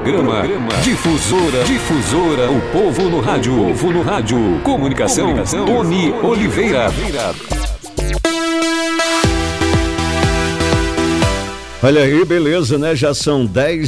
Programa Difusora, o povo no rádio. Comunicação, Tony Oliveira. Olha aí, beleza, né? Já são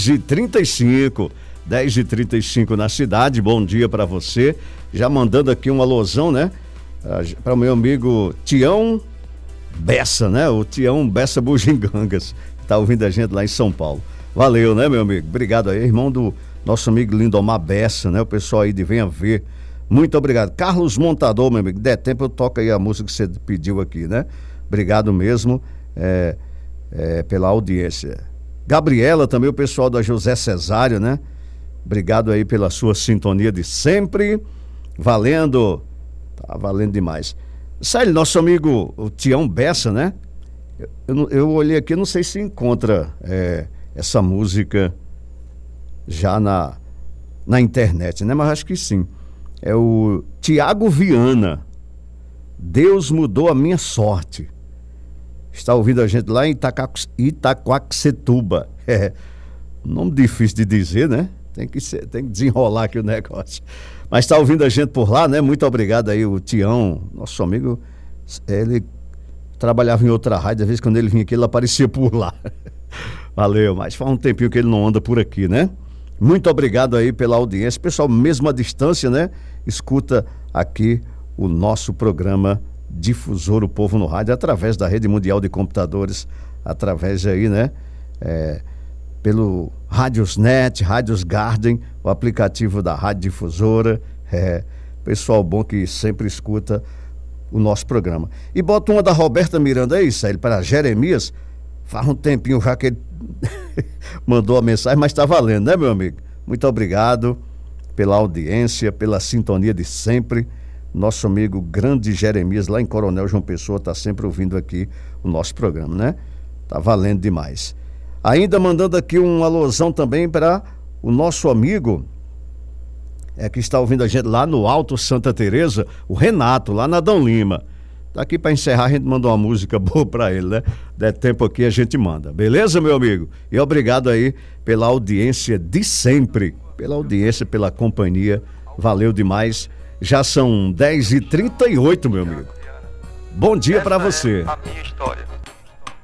10h35. 10h35 na cidade. Bom dia para você. Já mandando aqui uma alusão, né? Para o meu amigo Tião Bessa, né? O Tião Bessa Bugigangas. Tá ouvindo a gente lá em São Paulo. Valeu, né, meu amigo? Obrigado aí, irmão do nosso amigo Lindomar Bessa, né? O pessoal aí de Venha Ver. Muito obrigado. Carlos Montador, meu amigo. Der tempo eu toco aí a música que você pediu aqui, né? Obrigado mesmo pela audiência. Gabriela também, o pessoal da José Cesário, né? Obrigado aí pela sua sintonia de sempre. Valendo. Tá valendo demais. Sério, nosso amigo o Tião Bessa, né? Eu olhei aqui, não sei se encontra essa música já na internet, né? Mas acho que sim. É o Tiago Viana. Deus mudou a minha sorte. Está ouvindo a gente lá em Itaquaquecetuba. Nome difícil de dizer, né? Tem que desenrolar aqui o negócio. Mas está ouvindo a gente por lá, né? Muito obrigado aí, o Tião, nosso amigo. Ele trabalhava em outra rádio, às vezes quando ele vinha aqui, ele aparecia por lá. Valeu, mas faz um tempinho que ele não anda por aqui, né? Muito obrigado aí pela audiência. Pessoal, mesmo à distância, né? Escuta aqui o nosso programa Difusor, o Povo no Rádio, através da Rede Mundial de Computadores, através aí, né? Pelo Radiosnet, Rádios Garden, o aplicativo da Rádio Difusora. Pessoal bom que sempre escuta o nosso programa. E bota uma da Roberta Miranda aí, Célio, para Jeremias. Faz um tempinho já que ele mandou a mensagem, mas está valendo, né, meu amigo? Muito obrigado pela audiência, pela sintonia de sempre. Nosso amigo grande Jeremias, lá em Coronel João Pessoa, está sempre ouvindo aqui o nosso programa, né? Tá valendo demais. Ainda mandando aqui uma alusão também para o nosso amigo que está ouvindo a gente lá no Alto Santa Teresa, o Renato, lá na Adão Lima. Tá aqui para encerrar, a gente mandou uma música boa para ele, né? Der tempo aqui a gente manda. Beleza, meu amigo? E obrigado aí pela audiência de sempre, pela audiência, pela companhia. Valeu demais. Já são 10h38, meu amigo. Bom dia para você. A minha história.